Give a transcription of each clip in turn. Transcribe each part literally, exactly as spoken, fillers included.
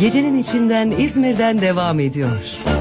Gecenin içinden İzmir'den devam ediyor.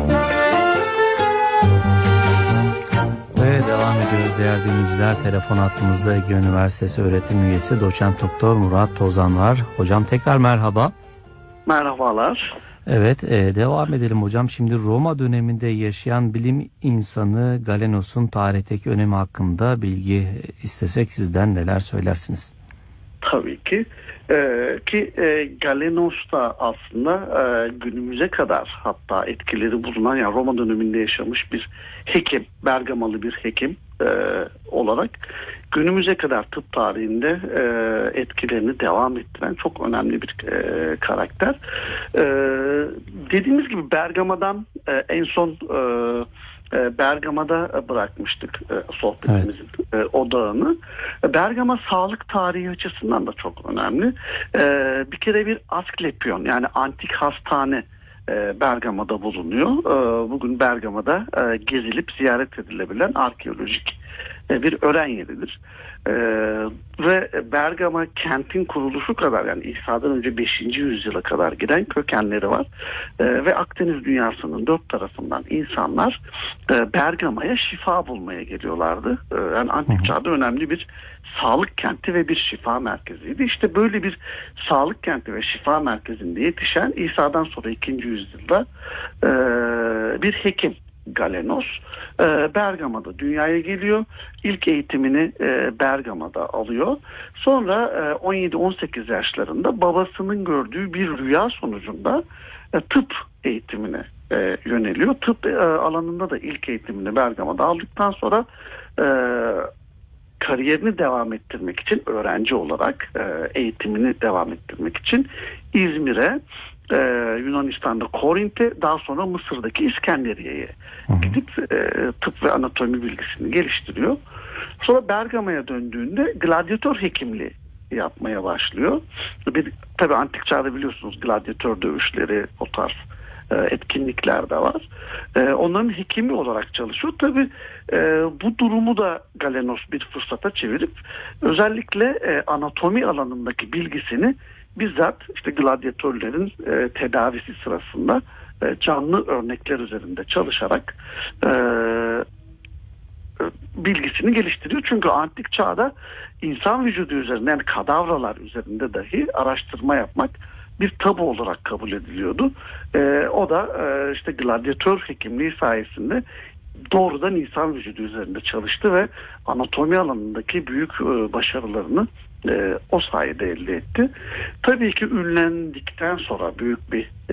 Ve devam ediyoruz değerli dinleyiciler. Telefon hattımızda Ege Üniversitesi öğretim üyesi doçent doktor Murat Tozan var. Hocam tekrar merhaba. Merhabalar. Evet, e, devam edelim hocam. Şimdi Roma döneminde yaşayan bilim insanı Galenos'un tarihteki önemi hakkında bilgi istesek sizden neler söylersiniz? Tabii ki. Ee, ki e, Galenos da aslında e, günümüze kadar hatta etkileri bulunan, yani Roma döneminde yaşamış bir hekim, Bergamalı bir hekim e, olarak günümüze kadar tıp tarihinde e, etkilerini devam ettiren çok önemli bir e, karakter. E, dediğimiz gibi Bergama'dan e, en son e, Bergama'da bırakmıştık sohbetimizin evet. odağını. Bergama sağlık tarihi açısından da çok önemli. Bir kere bir Asklepion, yani antik hastane Bergama'da bulunuyor. Bugün Bergama'da gezilip ziyaret edilebilen arkeolojik bir öğren yeridir. Ee, ve Bergama kentin kuruluşu kadar, yani İsa'dan önce beşinci yüzyıla kadar giden kökenleri var. Ee, ve Akdeniz dünyasının dört tarafından insanlar e, Bergama'ya şifa bulmaya geliyorlardı. Ee, yani antik çağda önemli bir sağlık kenti ve bir şifa merkeziydi. İşte böyle bir sağlık kenti ve şifa merkezinde yetişen İsa'dan sonra ikinci yüzyılda e, bir hekim Galenos Bergama'da dünyaya geliyor. İlk eğitimini Bergama'da alıyor. Sonra on yedi on sekiz yaşlarında babasının gördüğü bir rüya sonucunda tıp eğitimine yöneliyor. Tıp alanında da ilk eğitimini Bergama'da aldıktan sonra kariyerini devam ettirmek için, öğrenci olarak eğitimini devam ettirmek için İzmir'e, Ee, Yunanistan'da Korint'e, daha sonra Mısır'daki İskenderiye'ye gidip e, tıp ve anatomi bilgisini geliştiriyor. Sonra Bergama'ya döndüğünde gladyatör hekimliği yapmaya başlıyor. Bir, tabii antik çağda biliyorsunuz gladyatör dövüşleri, o tarz e, etkinlikler de var. E, onların hekimi olarak çalışıyor. Tabii e, bu durumu da Galenos bir fırsata çevirip özellikle e, anatomi alanındaki bilgisini bizzat işte gladyatörlerin e, tedavisi sırasında e, canlı örnekler üzerinde çalışarak e, bilgisini geliştiriyor. Çünkü antik çağda insan vücudu üzerinde, yani kadavralar üzerinde dahi araştırma yapmak bir tabu olarak kabul ediliyordu. E, o da e, işte gladyatör hekimliği sayesinde doğrudan insan vücudu üzerinde çalıştı ve anatomi alanındaki büyük e, başarılarını e, o sayede elde etti. Tabii ki ünlendikten sonra büyük bir